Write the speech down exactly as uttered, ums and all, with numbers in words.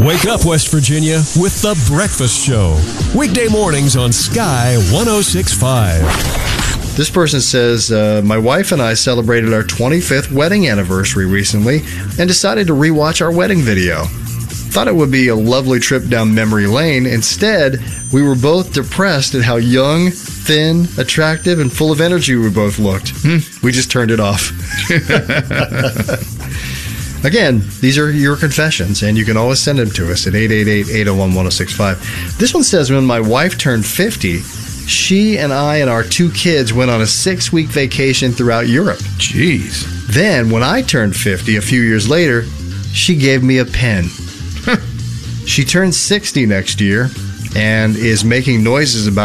Wake up, West Virginia, with The Breakfast Show. Weekday mornings on Sky one oh six point five. This person says, uh, my wife and I celebrated our twenty-fifth wedding anniversary recently and decided to rewatch our wedding video. Thought it would be a lovely trip down memory lane. Instead, we were both depressed at how young, thin, attractive, and full of energy we both looked. Hmm. We just turned it off. Again, these are your confessions, and you can always send them to us at eight eight eight, eight oh one, one oh six five. This one says, when my wife turned fifty, she and I and our two kids went on a six-week vacation throughout Europe. Jeez. Then, when I turned fifty, a few years later, she gave me a pen. She turns sixty next year and is making noises about